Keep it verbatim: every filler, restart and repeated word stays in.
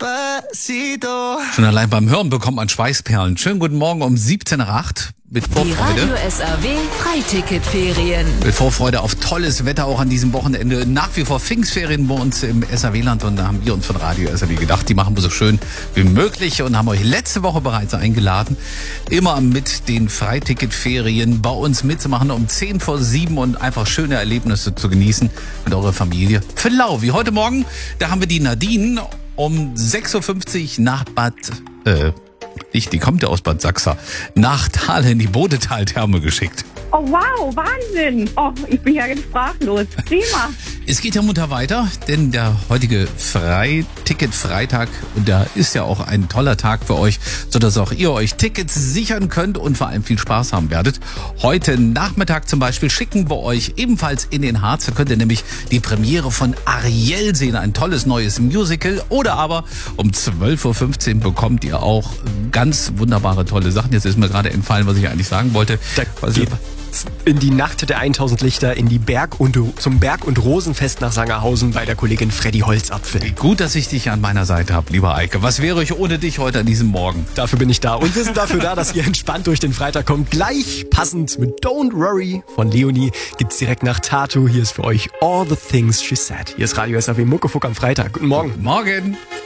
Despacito. Schon allein beim Hören bekommt man Schweißperlen. Schönen guten Morgen um siebzehn Uhr acht mit Die Vorfreude. Radio S A W Freiticketferien. Mit Vorfreude auf tolles Wetter auch an diesem Wochenende. Nach wie vor Pfingstferien bei uns im S A W-Land und da haben wir uns von Radio S A W gedacht, die machen wir so schön wie möglich und haben euch letzte Woche bereits eingeladen, immer mit den Freiticketferien bei uns mitzumachen um zehn vor sieben und einfach schöne Erlebnisse zu genießen mit eurer Familie. Für Lau, wie heute Morgen, da haben wir die Nadine um sechs Uhr fünfzig nach Bad, äh, nicht, die kommt ja aus Bad Sachsa, nach Thal in die Bodetal-Therme geschickt. Oh wow, Wahnsinn. Oh, ich bin ja jetzt sprachlos. Prima. Es geht ja munter weiter, denn der heutige Freiticket-Freitag, und da ist ja auch ein toller Tag für euch, sodass auch ihr euch Tickets sichern könnt und vor allem viel Spaß haben werdet. Heute Nachmittag zum Beispiel schicken wir euch ebenfalls in den Harz. Da könnt ihr nämlich die Premiere von Ariel sehen, ein tolles neues Musical. Oder aber um zwölf Uhr fünfzehn bekommt ihr auch ganz wunderbare, tolle Sachen. Jetzt ist mir gerade entfallen, was ich eigentlich sagen wollte. Da Also, geht in die Nacht der tausend Lichter, in die Berg- und zum Berg- und Rosenfest nach Sangerhausen bei der Kollegin Freddy Holzapfel. gut, dass ich dich an meiner Seite habe, lieber Eike. Was wäre ich ohne dich heute an diesem Morgen? Dafür bin ich da. Und wir sind dafür da, dass ihr entspannt durch den Freitag kommt. Gleich passend mit Don't Worry von Leonie gibt's direkt nach Tattoo. Hier ist für euch All the Things She Said. Hier ist Radio S A W Muckefuck am Freitag. Guten Morgen. Morgen!